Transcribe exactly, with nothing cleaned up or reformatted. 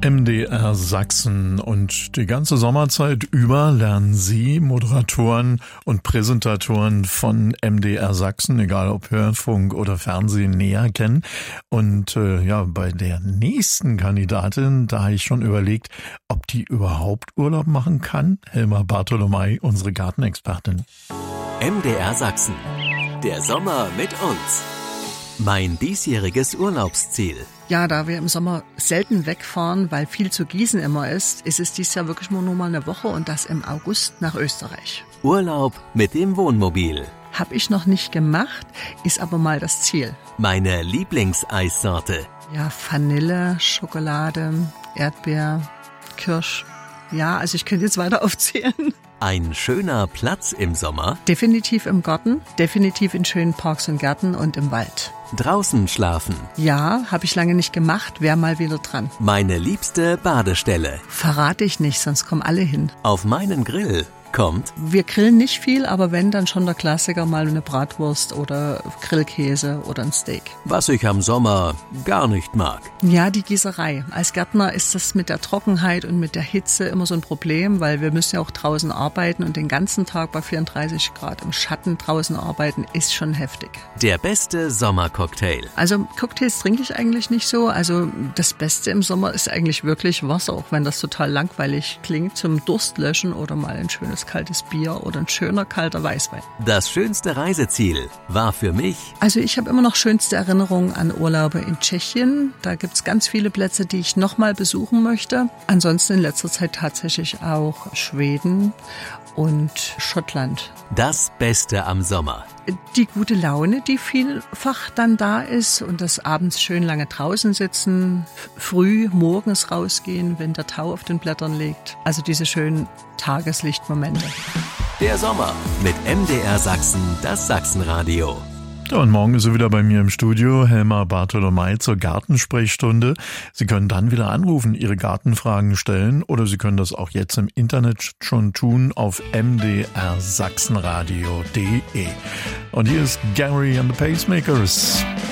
M D R Sachsen, und die ganze Sommerzeit über lernen Sie Moderatoren und Präsentatoren von M D R Sachsen, egal ob Hörfunk oder Fernsehen, näher kennen. Und äh, ja, bei der nächsten Kandidatin, da habe ich schon überlegt, ob die überhaupt Urlaub machen kann. Helma Bartolomei, unsere Gartenexpertin. M D R Sachsen. Der Sommer mit uns. Mein diesjähriges Urlaubsziel. Ja, da wir im Sommer selten wegfahren, weil viel zu Gießen immer ist, ist es dieses Jahr wirklich nur mal eine Woche, und das im August nach Österreich. Urlaub mit dem Wohnmobil. Hab ich noch nicht gemacht, ist aber mal das Ziel. Meine Lieblingseissorte. Ja, Vanille, Schokolade, Erdbeer, Kirsch. Ja, also ich könnte jetzt weiter aufzählen. Ein schöner Platz im Sommer. Definitiv im Garten, definitiv in schönen Parks und Gärten und im Wald. Draußen schlafen. Ja, habe ich lange nicht gemacht, wär mal wieder dran. Meine liebste Badestelle. Verrate ich nicht, sonst kommen alle hin. Auf meinen Grill kommt. Wir grillen nicht viel, aber wenn, dann schon der Klassiker, mal eine Bratwurst oder Grillkäse oder ein Steak. Was ich am Sommer gar nicht mag. Ja, die Gießerei. Als Gärtner ist das mit der Trockenheit und mit der Hitze immer so ein Problem, weil wir müssen ja auch draußen arbeiten, und den ganzen Tag bei vierunddreißig Grad im Schatten draußen arbeiten ist schon heftig. Der beste Sommercocktail. Also Cocktails trinke ich eigentlich nicht so. Also das Beste im Sommer ist eigentlich wirklich Wasser, auch wenn das total langweilig klingt, zum Durstlöschen oder mal ein schönes kaltes Bier oder ein schöner kalter Weißwein. Das schönste Reiseziel war für mich... Also ich habe immer noch schönste Erinnerungen an Urlaube in Tschechien. Da gibt es ganz viele Plätze, die ich nochmal besuchen möchte. Ansonsten in letzter Zeit tatsächlich auch Schweden und Schottland. Das Beste am Sommer. Die gute Laune, die vielfach dann da ist, und das abends schön lange draußen sitzen, früh morgens rausgehen, wenn der Tau auf den Blättern liegt. Also diese schönen Tageslichtmomente. Der Sommer mit M D R Sachsen, das Sachsenradio. Ja, und morgen ist sie wieder bei mir im Studio, Helma Bartolomei, zur Gartensprechstunde. Sie können dann wieder anrufen, Ihre Gartenfragen stellen, oder Sie können das auch jetzt im Internet schon tun auf m d r sachsenradio punkt d e. Und hier ist Gary and the Pacemakers.